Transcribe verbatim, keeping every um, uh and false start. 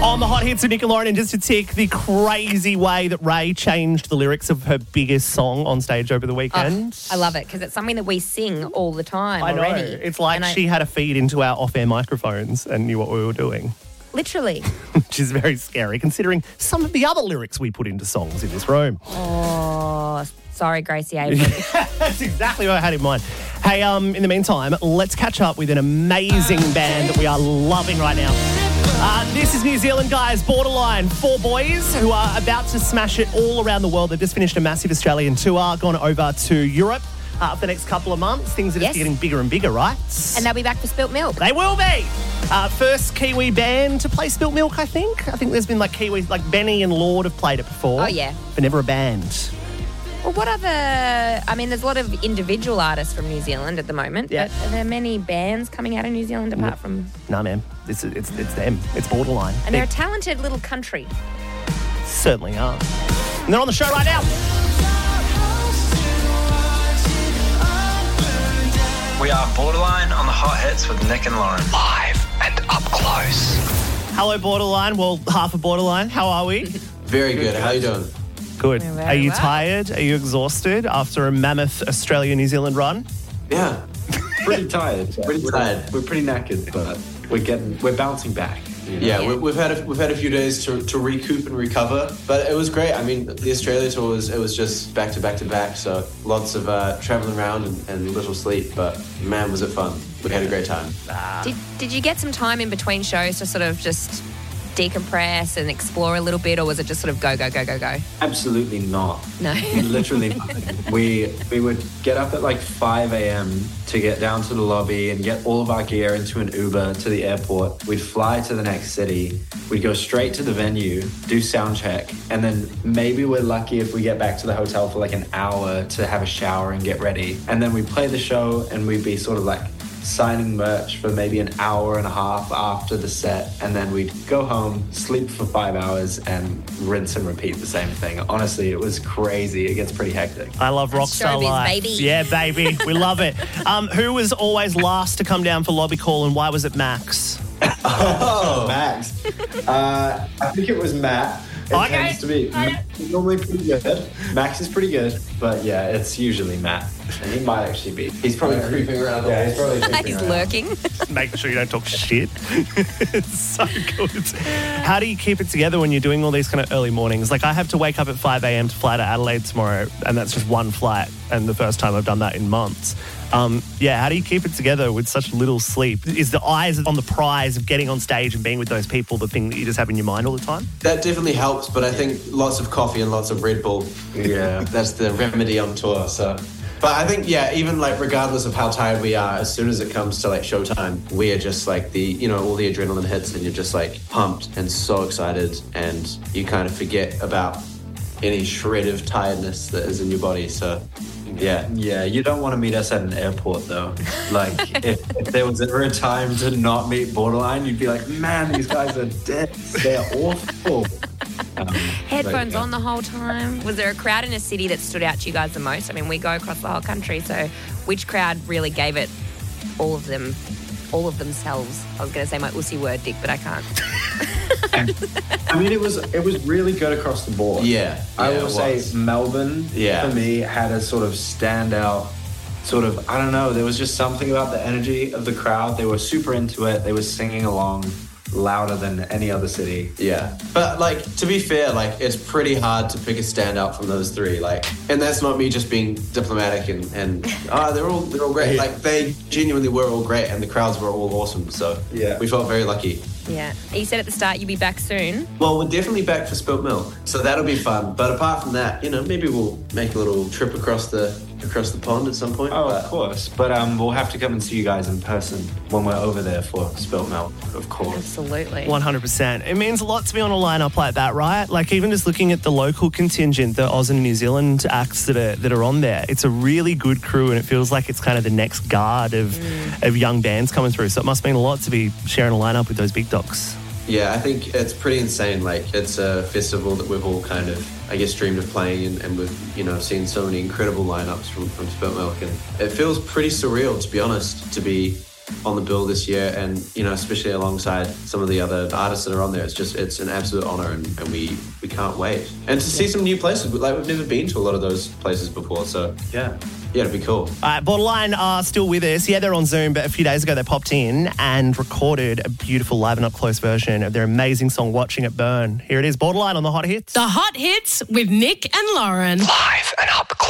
On the hot hits of Nick and Lauren, and just to tick the crazy way that Ray changed the lyrics of her biggest song on stage over the weekend. Oh, I love it because it's something that we sing all the time I know. already. It's like And she I, had a feed into our off-air microphones and knew what we were doing, literally. which is very scary considering some of the other lyrics we put into songs in this room. Oh, sorry, Gracie Avery. That's exactly what I had in mind. Hey, um, in the meantime, let's catch up with an amazing band that we are loving right now. Uh, this is New Zealand, guys. Borderline, four boys who are about to smash it all around the world. They've just finished a massive Australian tour, gone over to Europe uh, for the next couple of months. Things are just Yes. getting bigger and bigger, right? And they'll be back for Spilt Milk. They will be. Uh, first Kiwi band to play Spilt Milk, I think. I think there's been like Kiwis, like Benny and Lord have played it before. Oh, yeah. But never a band. Well, what other... I mean, there's a lot of individual artists from New Zealand at the moment, Yeah. but are there many bands coming out of New Zealand apart from... Nah, man. This is, it's, it's them. It's Borderline. And they're a talented little country. Certainly are. And they're on the show right now. We are Borderline on the Hot Hits with Nick and Lauren. Live and up close. Hello, Borderline. Well, half of Borderline. How are we? Very good. How you doing? Good. We're very Are you well. tired? Are you exhausted after a mammoth Australia-New Zealand run? Yeah. Pretty tired. Pretty we're, tired. We're pretty knackered, but we're getting we're bouncing back. you know? Yeah, Yeah. We, we've had a, we've had a few days to, to recoup and recover, but it was great. I mean, the Australia tour was it was just back to back to back, so lots of uh, traveling around and, and little sleep. But man, was it fun! We had a great time. Did, did you get some time in between shows to sort of just decompress and explore a little bit, or was it just sort of go, go, go, go, go? Absolutely not. No. Literally nothing. We we would get up at like five a.m. to get down to the lobby and get all of our gear into an Uber to the airport. We'd fly to the next city. We'd go straight to the venue, do sound check, and then maybe we're lucky if we get back to the hotel for like an hour to have a shower and get ready. And then we'd play the show and we'd be sort of like signing merch for maybe an hour and a half after the set, and then we'd go home, sleep for five hours, and rinse and repeat the same thing. Honestly, it was crazy. It gets pretty hectic. I love That's rockstar showbiz, life. baby. Yeah, baby. We love it. Um, who was always last to come down for lobby call, and why was it Max? Oh, Max. Uh, I think it was Matt. It Okay. tends to be. Max is normally pretty good. Max is pretty good, but yeah, it's usually Matt. And he might actually be. He's probably creeping around. Yeah, he's probably creeping He's around. lurking. Making sure you don't talk shit. It's so good. How do you keep it together when you're doing all these kind of early mornings? Like, I have to wake up at five a.m. to fly to Adelaide tomorrow, and that's just one flight, and the first time I've done that in months. Um, yeah, how do you keep it together with such little sleep? Is the eyes on the prize of getting on stage and being with those people the thing that you just have in your mind all the time? That definitely helps, but I think lots of coffee and lots of Red Bull. Yeah. That's the remedy on tour. So, but I think yeah, even like regardless of how tired we are, as soon as it comes to like showtime, we are just like the you know all the adrenaline hits, and you're just like pumped and so excited, and you kind of forget about any shred of tiredness that is in your body. So, yeah. Yeah, you don't want to meet us at an airport though. Like, if, if there was ever a time to not meet Borderline, you'd be like, man, these guys are dead. They're awful. Um, Headphones but, yeah. on the whole time. Was there a crowd in a city that stood out to you guys the most? I mean, we go across the whole country, so which crowd really gave it all of them, all of themselves? I was going to say my ussy word, Dick, but I can't. I mean, it was it was really good across the board. Yeah, I yeah, will it say was. Melbourne, Yeah. for me, had a sort of standout, sort of, I don't know, there was just something about the energy of the crowd. They were super into it. They were singing along louder than any other city. Yeah, but like to be fair, like it's pretty hard to pick a standout from those three. Like, and that's not me just being diplomatic and and ah, they're all they're all great. Like they genuinely were all great, and the crowds were all awesome. So Yeah. we felt very lucky. Yeah. You said at the start you'd be back soon. Well, we're definitely back for Spilt Milk, so that'll be fun. But apart from that, you know, maybe we'll make a little trip across the across the pond at some point. Oh, But- of course. But um, we'll have to come and see you guys in person when we're over there for Spilt Milk, of course. Absolutely. one hundred percent. It means a lot to be on a lineup like that, right? Like even just looking at the local contingent, the Oz and New Zealand acts that are that are on there, it's a really good crew, and it feels like it's kind of the next guard of Mm. of young bands coming through. So it must mean a lot to be sharing a lineup with those big dogs. Yeah, I think it's pretty insane. Like, it's a festival that we've all kind of, I guess, dreamed of playing, and, and we've, you know, seen so many incredible lineups from, from Spilt Milk, and it feels pretty surreal, to be honest, to be on the bill this year, and you know, especially alongside some of the other artists that are on there. It's just it's an absolute honor, and, and we we can't wait. And to see some new places, like we've never been to a lot of those places before, so Yeah. yeah, it'd be cool. All right, Borderline are still with us. Yeah, they're on Zoom, but a few days ago they popped in and recorded a beautiful live and up close version of their amazing song Watching It Burn. Here it is, Borderline on the Hot Hits. The Hot Hits with Nick and Lauren. Live and up close.